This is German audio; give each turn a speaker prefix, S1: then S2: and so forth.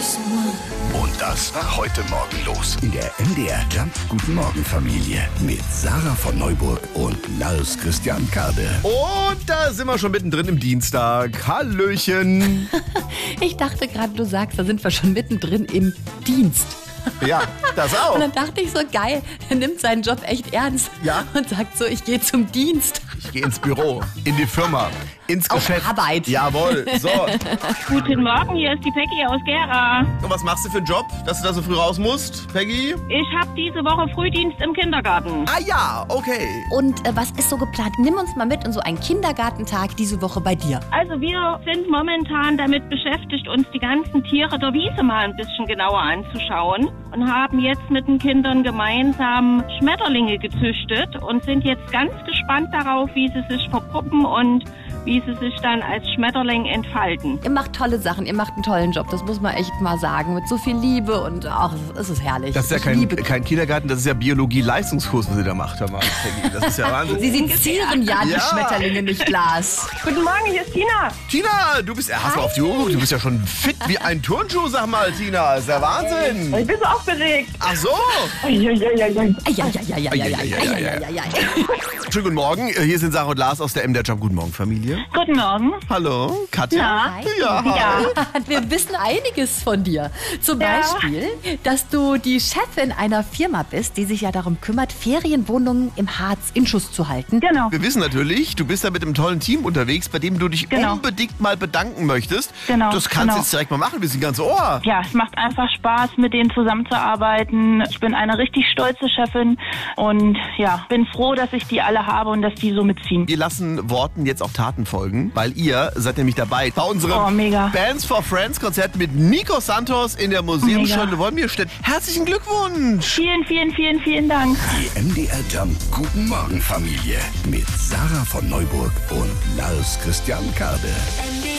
S1: Und das war heute Morgen los in der MDR Jump Guten Morgen Familie mit Sarah von Neuburg und Lars Christian Kade.
S2: Und da sind wir schon mittendrin im Dienstag. Hallöchen.
S3: Ich dachte gerade, du sagst, da sind wir schon mittendrin im Dienst.
S2: Ja, das auch.
S3: Und dann dachte ich so, geil, er nimmt seinen Job echt ernst.
S2: Ja.
S3: Und sagt so, ich gehe zum Dienst.
S2: Ich gehe ins Büro, in die Firma, ins
S3: Auf
S2: Geschäft.
S3: Arbeit.
S2: Jawohl, so.
S4: Guten Morgen, hier ist die Peggy aus Gera.
S2: Und was machst du für einen Job, dass du da so früh raus musst, Peggy?
S4: Ich habe diese Woche Frühdienst im Kindergarten.
S2: Ah ja, okay.
S3: Und was ist so geplant? Nimm uns mal mit in so einen Kindergartentag diese Woche bei dir.
S4: Also wir sind momentan damit beschäftigt, uns die ganzen Tiere der Wiese mal ein bisschen genauer anzuschauen. Und haben jetzt mit den Kindern gemeinsam Schmetterlinge gezüchtet und sind jetzt ganz gespannt darauf, wie sie sich verpuppen und wie sie sich dann als Schmetterling entfalten.
S3: Ihr macht tolle Sachen, ihr macht einen tollen Job, das muss man echt mal sagen. Mit so viel Liebe und ach, es ist herrlich.
S2: Das ist ja kein Kindergarten, das ist ja Biologie-Leistungskurs, was ihr da macht, Herr Peggy. Das ist ja Wahnsinn.
S3: Sie sezieren ja die
S2: Ja.
S3: Schmetterlinge nicht, Lars.
S4: Guten Morgen, hier ist Tina.
S2: Tina, du bist, hast du auf die Uhr geguckt? Du bist ja schon fit wie ein Turnschuh, sag mal, Tina. Das ist ja Wahnsinn.
S4: Ich bin so aufgeregt.
S2: Ach so.
S3: Eieieiei.
S2: Schönen guten Morgen. Hier sind Sarah und Lars aus der MDR Jump Guten Morgen Familie.
S4: Guten Morgen.
S2: Hallo, Katja.
S3: Hi.
S2: Ja.
S3: Wir wissen einiges von dir. Zum Beispiel, dass du die Chefin einer Firma bist, die sich ja darum kümmert, Ferienwohnungen im Harz in Schuss zu halten.
S4: Genau.
S2: Wir wissen natürlich, du bist da mit einem tollen Team unterwegs, bei dem du dich
S4: Genau.
S2: unbedingt mal bedanken möchtest.
S4: Genau,
S2: Das kannst du
S4: genau.
S2: jetzt direkt mal machen, wir sind ganz Ohr.
S4: Ja, es macht einfach Spaß, mit denen zusammenzuarbeiten. Ich bin eine richtig stolze Chefin und ja, bin froh, dass ich die alle habe und dass die so mitziehen.
S2: Wir lassen Worten jetzt auch Taten folgen, weil ihr seid nämlich dabei bei unserem
S4: mega.
S2: Bands for Friends Konzert mit Nico Santos in der Museumsschule
S4: Mega.
S2: Wolmirstedt. Herzlichen Glückwunsch!
S4: Vielen, vielen, vielen, vielen Dank.
S1: Die MDR Jump Guten Morgen Familie mit Sarah von Neuburg und Lars Christian Kade.